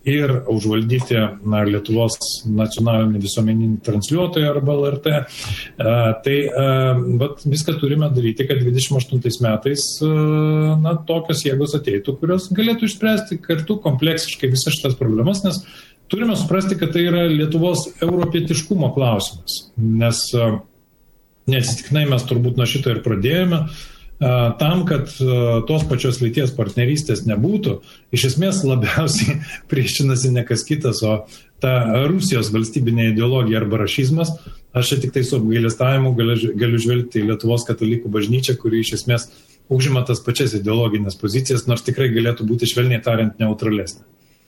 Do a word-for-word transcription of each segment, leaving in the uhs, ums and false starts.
ir užvaldyti na, Lietuvos nacionalinį visuomeninį transliuotoją arba L R T. Tai vat, viską turime daryti, kad dvidešimt aštuntais metais na, tokios jėgos ateitų, kurios galėtų išspręsti kartu kompleksiškai visas šitas problemas, nes turime suprasti, kad tai yra Lietuvos europietiškumo klausimas, nes neatsitiktinai mes turbūt nuo šito ir pradėjome. Tam, kad tos pačios lyties partnerystės nebūtų, iš esmės labiausiai priešinasi ne kas kitas, o ta Rusijos valstybinė ideologija arba rašizmas. Aš čia tik tai su apgailestavimu galiu, galiu žvelgti į Lietuvos katalikų bažnyčią, kuri iš esmės užima tas pačias ideologinės pozicijas, nors tikrai galėtų būti švelniai tariant neutralesnė.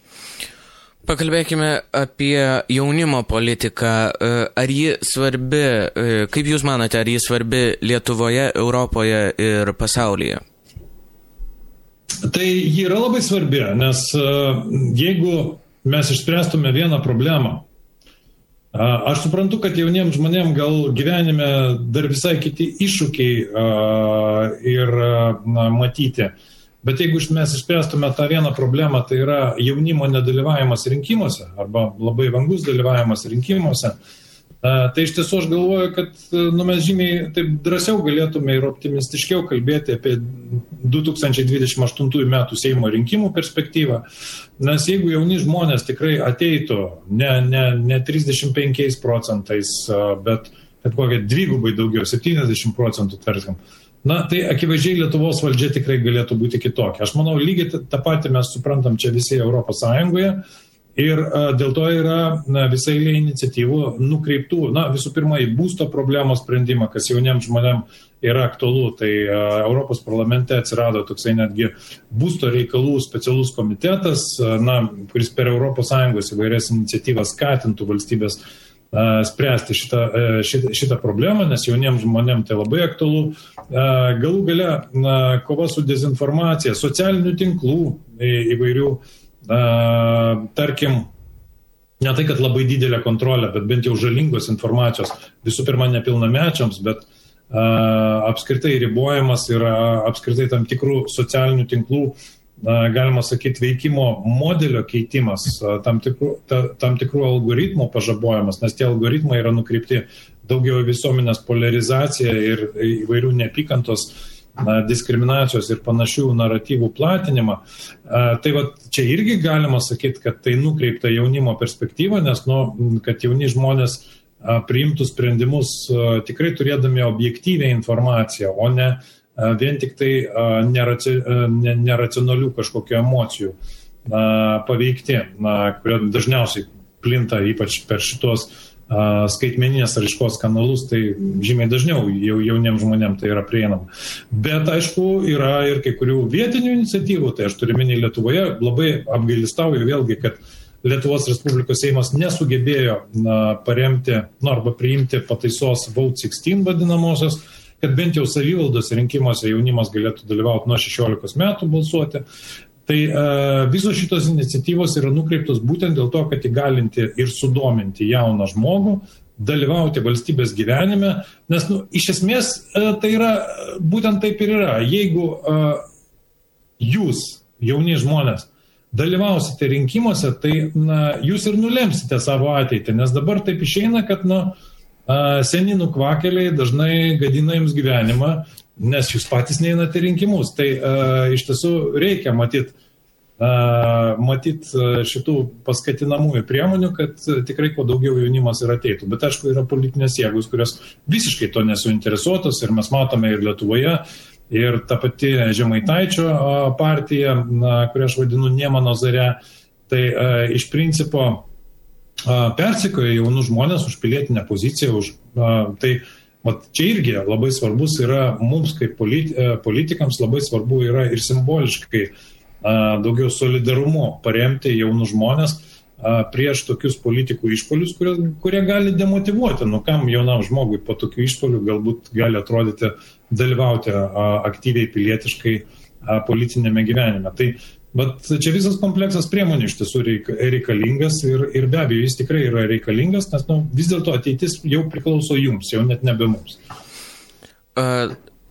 Pakalbėkime apie jaunimo politiką. Ar ji svarbi, kaip Jūs manote, ar ji svarbi Lietuvoje, Europoje ir pasaulyje? Tai ji yra labai svarbi, nes jeigu mes išspręstume vieną problemą, aš suprantu, kad jauniems žmonėms gal gyvenime dar visai kiti iššūkiai ir na, matyti. Bet jeigu mes išspręstume tą vieną problemą, tai yra jaunimo nedalyvavimas rinkimuose arba labai vangus dalyvavimas rinkimuose, tai iš tiesų aš galvoju, kad nu, mes žymiai taip drąsiau galėtume ir optimistiškiau kalbėti apie du tūkstančiai dvidešimt aštuntųjų metų Seimo rinkimų perspektyvą, nes jeigu jauni žmonės tikrai ateitų ne, ne, ne trisdešimt penkiais procentais, bet kad kokia dvigubai daugiau, septyniasdešimt procentų tarkim, na, tai akivaizdžiai Lietuvos valdžia tikrai galėtų būti kitokia. Aš manau, lygiai tą patį mes suprantam čia visi Europos Sąjungoje ir a, dėl to yra na, visai eilė iniciatyvų nukreiptų, na, visų pirma, į būsto problemos sprendimą, kas jauniems žmonėms yra aktualu. Tai a, Europos parlamente atsirado toksai netgi būsto reikalų specialus komitetas, a, na, kuris per Europos Sąjungos įvairias iniciatyvas skatintų valstybės spręsti šitą, šitą, šitą problemą, nes jauniems žmonėms tai labai aktualu. Galų gale kova su dezinformacija, socialinių tinklų įvairių, tarkim, ne tai, kad labai didelė kontrolė, bet bent jau žalingos informacijos, visų pirma nepilnamečiams, bet apskritai ribojamas ir apskritai tam tikrų socialinių tinklų, galima sakyti, veikimo modelio keitimas, tam tikrų, ta, tam tikrų algoritmų pažabojimas, nes tie algoritmai yra nukreipti daugiau visuomenės polarizaciją ir įvairių neapykantos, na, diskriminacijos ir panašių naratyvų platinimą. Tai va, čia irgi galima sakyti, kad tai nukreipta jaunimo perspektyva, nes nu, kad jauni žmonės priimtų sprendimus tikrai turėdami objektyvią informaciją, o ne vien tik tai neracionalių kažkokių emocijų paveikti, kurie dažniausiai plinta ypač per šitos skaitmeninės raiškos kanalus, tai žymiai dažniau jau jauniems žmonėms tai yra prieinama. Bet aišku, yra ir kai kurių vietinių iniciatyvų, tai aš turiu minį Lietuvoje, labai apgailestauju vėlgi, kad Lietuvos Respublikos Seimas nesugebėjo na, paremti, nu, arba priimti pataisos Vote šešiolika vadinamosios, kad bent jau savivaldos rinkimuose jaunimas galėtų dalyvauti nuo šešiolikos metų balsuoti. Tai e, visos šitos iniciatyvos yra nukreiptos būtent dėl to, kad įgalinti ir sudominti jauną žmogų, dalyvauti valstybės gyvenime, nes nu, iš esmės e, tai yra, būtent taip ir yra. Jeigu e, jūs, jauni žmonės, dalyvausite rinkimuose, tai na, jūs ir nulemsite savo ateitį, nes dabar taip išeina, kad nu, seni nukvakeliai dažnai gadina jums gyvenimą, nes jūs patys neeinate rinkimus. Tai uh, iš tiesų reikia matyti uh, matyt šitų paskatinamųjų priemonių, kad tikrai kuo daugiau jaunimas ir ateitų. Bet aišku, yra politinės jėgos, kurios visiškai to nesuinteresuotos ir mes matome ir Lietuvoje, ir ta pati Žemaitaičio partija, na, kurią aš vadinu Nemano Zare, tai uh, iš principo persikoja jaunų žmonės už pilietinę poziciją, už, tai vat, čia irgi labai svarbus yra mums kaip politikams, labai svarbu yra ir simboliškai daugiau solidarumo paremti jaunų žmonės prieš tokius politikų išpolius, kurie, kurie gali demotyvuoti. Nu kam jaunam žmogui po tokių išpolių galbūt gali atrodyti dalyvauti aktyviai pilietiškai politinėme gyvenime. Tai bet čia visas kompleksas priemonių iš tiesų reikalingas ir, ir be abejo jis tikrai yra reikalingas, nes nu, vis dėlto ateitis jau priklauso jums, jau net nebe mums. Uh,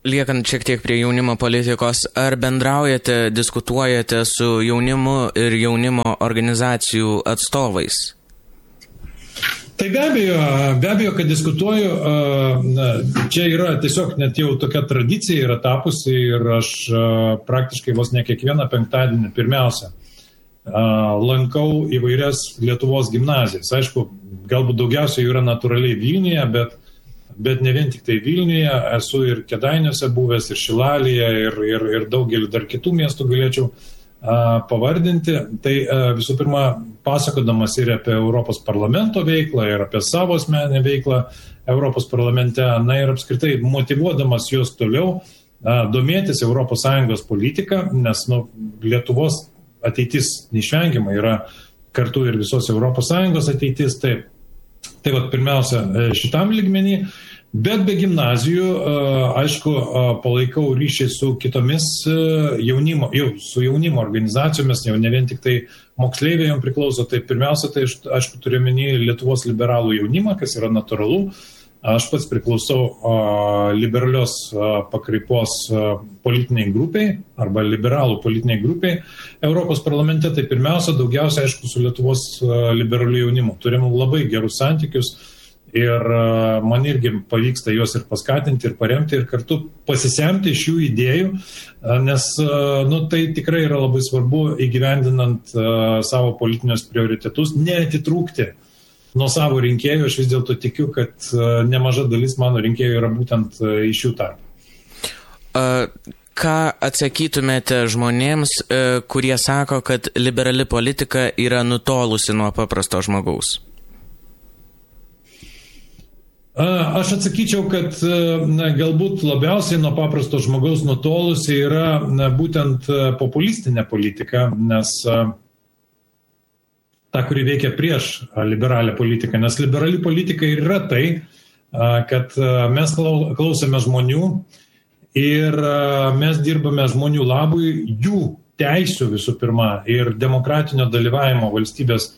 liekant šiek tiek prie jaunimo politikos, ar bendraujate, diskutuojate su jaunimu ir jaunimo organizacijų atstovais? Tai be abejo, be abejo, kad diskutuoju, čia yra tiesiog net jau tokia tradicija yra tapusi ir aš praktiškai vos ne kiekvieną penktadienį pirmiausia lankau įvairias Lietuvos gimnazijas. Aišku, galbūt daugiausiai yra natūraliai Vilniuje, bet, bet ne vien tik tai Vilniuje, esu ir Kėdainiuose buvęs, ir Šilalėje, ir, ir, ir daugelį dar kitų miestų galėčiau pavardinti. Tai visų pirma, pasakodamas ir apie Europos parlamento veiklą, ir apie savo asmeninę veiklą Europos parlamente, na ir apskritai motyvuodamas juos toliau domėtis Europos Sąjungos politiką, nes nu, Lietuvos ateitis neišvengiamai yra kartu ir visos Europos Sąjungos ateitis. Tai, tai vat, pirmiausia šitam lygmenį. Bet be gimnazijų, aišku, palaikau ryšį su kitomis jaunimo, jau su jaunimo organizacijomis, jau ne vien tik tai moksleiviai jom priklauso. Tai pirmiausia, tai aišku, turiu omeny Lietuvos liberalų jaunimą, kas yra natūralu. Aš pats priklausau liberalios pakraipos politiniai grupiai arba liberalų politiniai grupiai Europos parlamente. Tai pirmiausia, daugiausia, aišku, su Lietuvos liberaliu jaunimu. Turim labai gerus santykius. Ir man irgi pavyksta juos ir paskatinti, ir paremti, ir kartu pasisemti iš jų idėjų, nes nu, tai tikrai yra labai svarbu įgyvendinant savo politinius prioritetus, neatitrūkti nuo savo rinkėjų. Aš vis dėlto tikiu, kad nemaža dalis mano rinkėjų yra būtent iš jų tarpo. Ką atsakytumėte žmonėms, kurie sako, kad liberali politika yra nutolusi nuo paprasto žmogaus? Aš atsakyčiau, kad na, galbūt labiausiai nuo paprasto žmogaus nutolusi yra na, būtent populistinė politika, nes ta, kuri veikia prieš liberalią politiką. Nes liberali politika yra tai, kad mes klausome žmonių ir mes dirbame žmonių labui, jų teisių visų pirma ir demokratinio dalyvavimo valstybės,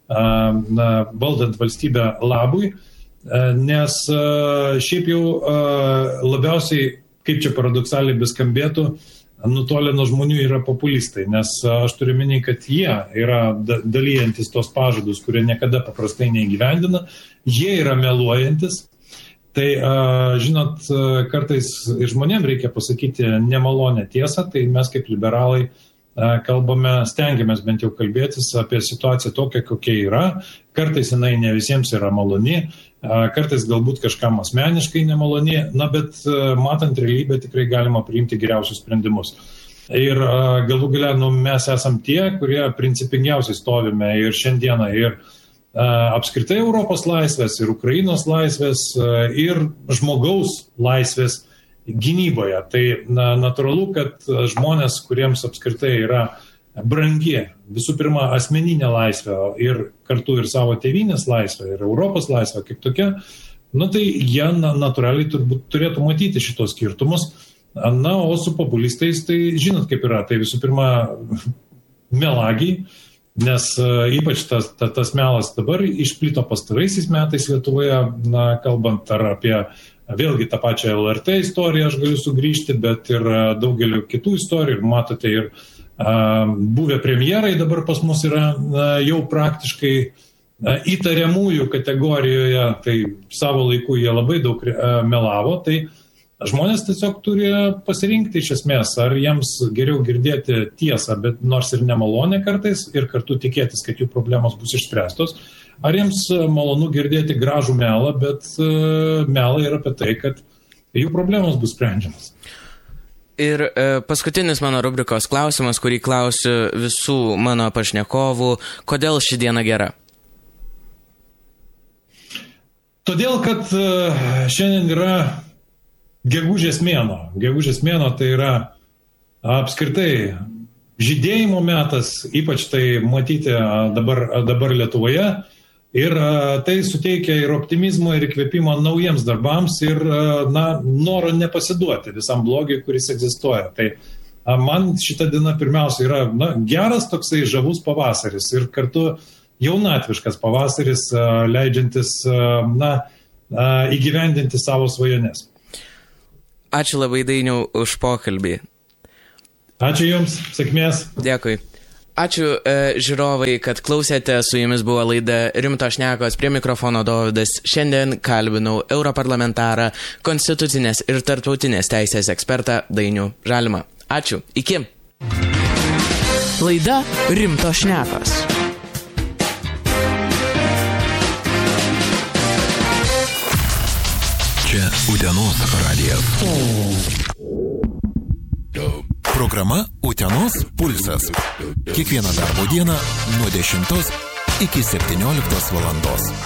na, valdant valstybę labui. Nes šiaip jau labiausiai, kaip čia paradoksaliai beskambėtų, nutolę nuo žmonių yra populistai, nes aš turiu minėti, kad jie yra dalyjantis tos pažadus, kurie niekada paprastai neįgyvendina, jie yra meluojantis. Tai, žinot, kartais ir žmonėm reikia pasakyti nemalonę tiesą, tai mes kaip liberalai kalbame, stengiamės bent jau kalbėtis apie situaciją tokią, kokia yra. Kartais jinai ne visiems yra maloni, kartais galbūt kažkam asmeniškai nemaloni, na, bet matant realybę tikrai galima priimti geriausius sprendimus. Ir galų gale, nu, mes esam tie, kurie principingiausiai stovime ir šiandieną, ir apskritai Europos laisvės, ir Ukrainos laisvės, ir žmogaus laisvės gynyboje. Tai na, natūralu, kad žmonės, kuriems apskritai yra brangi visų pirma asmeninė laisvė ir kartu ir savo tėvynės laisvė ir Europos laisvė kaip tokia, nu, tai jie na, natūraliai turbūt turėtų matyti šitos skirtumus. Na, o su populistais, tai žinot kaip yra, tai visų pirma melagiai, nes ypač tas, tas, tas melas dabar išplito pastaraisiais metais Lietuvoje, na, kalbant ar apie vėlgi tą pačią L R T istoriją aš galiu sugrįžti, bet ir daugeliu kitų istorijų. Ir matote, ir a, buvę premjerai dabar pas mus yra a, jau praktiškai a, įtariamųjų kategorijoje, tai savo laiku jie labai daug a, melavo. Tai žmonės tiesiog turi pasirinkti iš esmės, ar jiems geriau girdėti tiesą, bet nors ir nemalonę kartais, ir kartu tikėtis, kad jų problemos bus išspręstos. Ar jiems malonu girdėti gražų melą, bet melą yra apie tai, kad jų problemos bus sprendžiamas. Ir e, paskutinis mano rubrikos klausimas, kurį klausiu visų mano pašnekovų, kodėl ši diena gera? Todėl, kad šiandien yra gegužės mėnuo. Gegužės mėnuo tai yra apskritai žydėjimo metas, ypač tai matyti dabar, dabar Lietuvoje. Ir tai suteikia ir optimizmo, ir įkvėpimo naujiems darbams, ir na, noro nepasiduoti visam blogiui, kuris egzistuoja. Tai man šita diena pirmiausia yra na, geras toksai žavus pavasaris ir kartu jaunatviškas pavasaris, leidžiantis na, įgyvendinti savo svajones. Ačiū labai, Dainiau, už pokalbį. Ačiū Jums, sėkmės. Dėkui. Ačiū e, žiūrovai, kad klausėte, su jumis buvo laida Rimtos šnekos, prie mikrofono Dovydas. Šiandien kalbinau europarlamentarą, konstitucinės ir tarptautinės teisės ekspertą Dainių Žalimą. Ačiū, iki. Laida Rimtos šnekos. Čia Utenos radijas. Programa Utenos pulsas. Kiekvieną darbo dieną nuo dešimtos iki septynioliktos valandos.